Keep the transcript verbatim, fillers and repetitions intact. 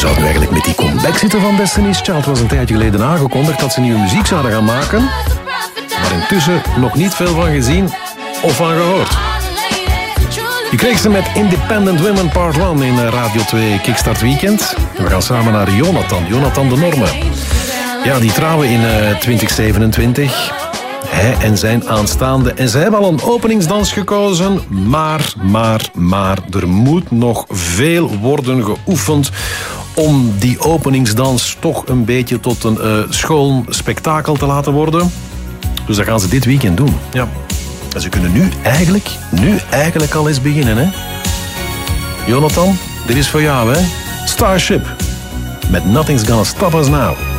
zou nu eigenlijk met die comeback zitten van Destiny's Child? Het was een tijdje geleden aangekondigd dat ze nieuwe muziek zouden gaan maken. Maar intussen nog niet veel van gezien of van gehoord. Je kreeg ze met Independent Women Part één in Radio twee Kickstart Weekend. We gaan samen naar Jonathan, Jonathan de Norme. Ja, die trouwen in uh, twintig zevenentwintig. Hij en zijn aanstaande. En ze hebben al een openingsdans gekozen. Maar, maar, maar, er moet nog veel worden geoefend om die openingsdans toch een beetje tot een uh, schoon spektakel te laten worden. Dus dat gaan ze dit weekend doen. Ja. En ze kunnen nu eigenlijk, nu eigenlijk al eens beginnen, hè? Jonathan, dit is voor jou, hè? Starship. Met Nothing's Gonna Stop Us Now.